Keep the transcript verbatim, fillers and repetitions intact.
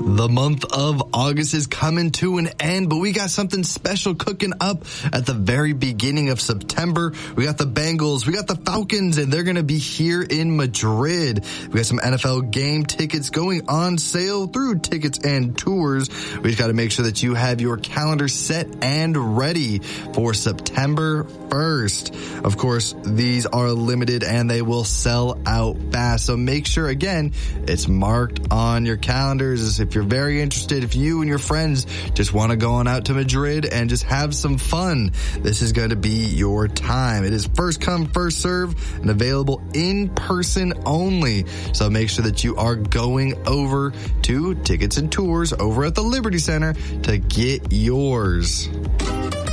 The month of August is coming to an end, but we got something special cooking up at the very beginning of September. We got the Bengals, we got the Falcons, and they're going to be here in Madrid. We got some N F L game tickets going on sale through Tickets and Tours. We just got to make sure that you have your calendar set and ready for September first. Of course, these are limited and they will sell out fast. So make sure, again, it's marked on your calendars. If you're very interested, if you and your friends just want to go on out to Madrid and just have some fun, this is going to be your time. It is first come, first serve, and available in person only. So make sure that you are going over to Tickets and Tours over at the Liberty Center to get yours.